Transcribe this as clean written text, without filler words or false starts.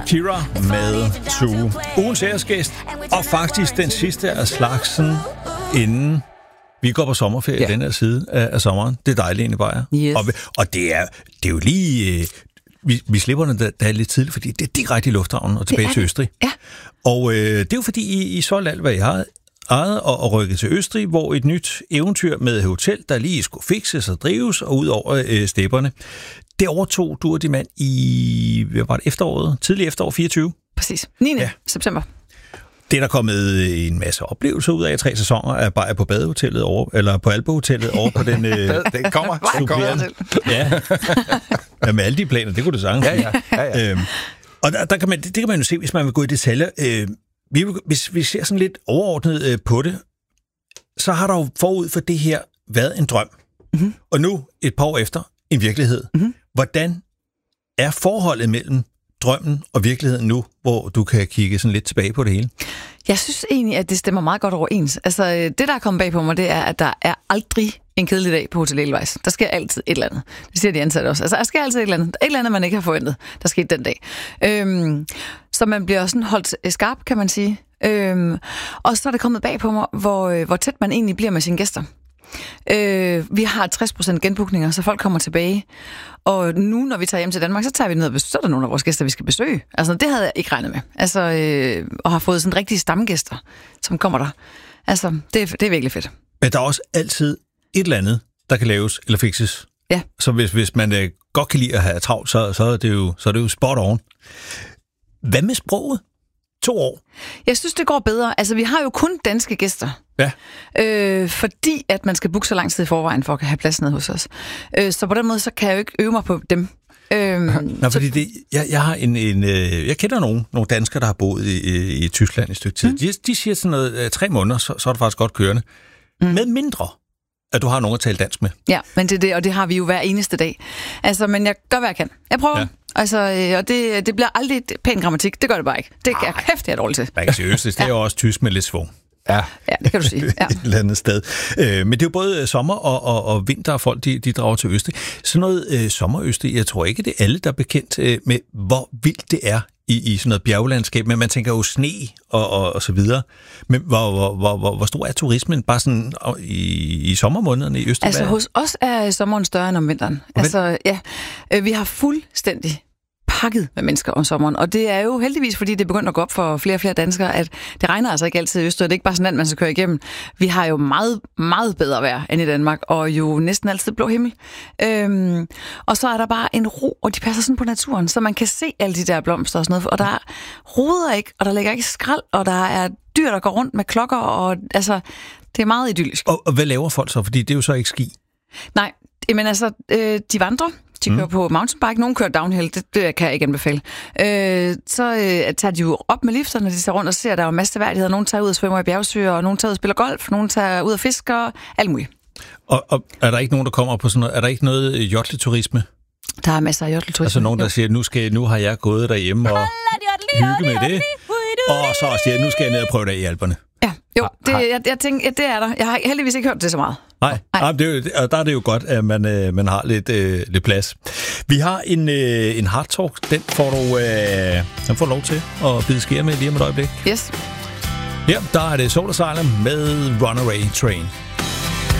Kira med Tue. Ugens æresgæst, og faktisk den sidste af slagsen, inden vi går på sommerferie den her side af sommeren. Det er dejligt egentlig bare. Yes. Og det er jo lige... Vi slipper den der lidt tidligt, fordi det er direkte i lufthavnen og tilbage til Østrig. Ja. Og det er jo fordi, I solgte alt, hvad I har ejet og rykket til Østrig, hvor et nyt eventyr med hotel, der lige skulle fikses og drives, og ud over stepperne. Det overtog du og din mand i, hvad var det, efteråret? Tidlig efterår 24? Præcis. 9. september. Det er der kommet en masse oplevelser ud af 3 sæsoner af bare på badehotellet over, eller på Alpehotellet over på den... det kommer. Ja, med alle de planer, det kunne du sagtens. Ja. Og det kan man jo se, hvis man vil gå i detaljer. Hvis vi ser sådan lidt overordnet på det, så har der jo forud for det her været en drøm. Mm-hmm. Og nu, et par år efter, en virkelighed. Mm-hmm. Hvordan er forholdet mellem drømmen og virkeligheden nu, hvor du kan kigge sådan lidt tilbage på det hele? Jeg synes egentlig, at det stemmer meget godt overens. Altså, det, der er kommet bag på mig, det er, at der er aldrig en kedelig dag på Hotel Edelweiss. Der sker altid et eller andet. Det siger de ansatte også. Altså, der sker altid et eller andet. Et eller andet, man ikke har forventet, der skete den dag. Så man bliver sådan holdt skarp, kan man sige. Og så er det kommet bag på mig, hvor tæt man egentlig bliver med sine gæster. Vi har 60% genbookninger, så folk kommer tilbage. Og nu, når vi tager hjem til Danmark, så tager vi ned og besøger nogle af vores gæster, vi skal besøge. Altså, det havde jeg ikke regnet med. Altså, og har fået sådan rigtige stamgæster, som kommer der. Altså, det er virkelig fedt. Men der er også altid et eller andet, der kan laves eller fikses. Ja. Så hvis man godt kan lide at have travlt, så er det jo spot on. Hvad med sproget? 2 år. Jeg synes, det går bedre. Altså, vi har jo kun danske gæster. Ja. Fordi at man skal booke så lang tid i forvejen, for at have plads nede hos os. Så på den måde, så kan jeg jo ikke øve mig på dem. Nå, fordi jeg har jeg kender nogle danskere, der har boet i Tyskland et stykke tid. De siger sådan noget, 3 måneder, så er det faktisk godt kørende. Med mindre, at du har nogen at tale dansk med. Ja, men det er det, og det har vi jo hver eneste dag. Altså, men jeg gør, hvad jeg kan. Jeg prøver. Ja. Altså, og det bliver aldrig pæn grammatik. Det gør det bare ikke. Det er kæft, jeg er dårlig til. Man kan sige det er jo også tysk med lidt svung. Ja, det kan du sige. Ja. Et eller andet sted. Men det er jo både sommer og vinter, og folk de drager til Østrig. Sådan noget sommerøstrig, jeg tror ikke, det er alle, der er bekendt med, hvor vildt det er i sådan noget bjerglandskab. Men man tænker jo sne og så videre. Men hvor stor er turismen bare sådan i sommermånederne i Østrig? Altså hos os er sommeren større end om vinteren. Altså, ja, vi har fuldstændig pakket med mennesker om sommeren, og det er jo heldigvis, fordi det er begyndt at gå op for flere og flere danskere, at det regner altså ikke altid i Østrig. Det er ikke bare sådan, at man skal køre igennem. Vi har jo meget, meget bedre vejr end i Danmark, og jo næsten altid blå himmel. Og så er der bare en ro, og de passer sådan på naturen, så man kan se alle de der blomster og sådan noget, og der roder ikke, og der ligger ikke skrald, og der er dyr, der går rundt med klokker, og altså, det er meget idyllisk. Og hvad laver folk så? Fordi det er jo så ikke ski. Nej, men altså, de vandrer. De kører på mountainbike, nogen kører downhill, det kan jeg ikke anbefale. Så tager de jo op med lifterne, de tager rundt og ser, der er jo masser af værdigheder. Nogen tager ud og svømmer i bjergsøer, og nogen tager ud og spiller golf, nogen tager ud og fisker, alt muligt. Og er der ikke nogen, der kommer på sådan noget, er der ikke noget jotleturisme? Der er masser af jotleturisme. Altså nogen, der siger, nu har jeg gået derhjemme og hygge med det, og så siger nu skal jeg ned og prøve det i Alperne. Ja, jo, jeg tænker, det er der. Jeg har heldigvis ikke hørt det så meget. Nej. Der er det jo godt, at man har lidt plads. Vi har en hard talk, den får du lov til at bide skære med lige om et øjeblik. Yes. Ja, der er det Soul Asylum med Runaway Train.